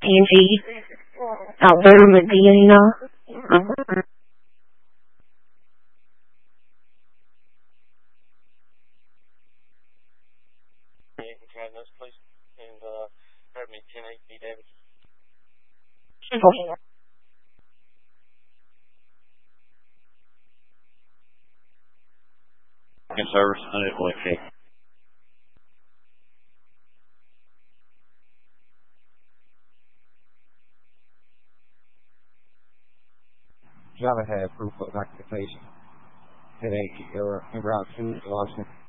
Angie, Alberta Medina. Service, unemployed. Java had proof of occupation. Headache, or around 2 Austin.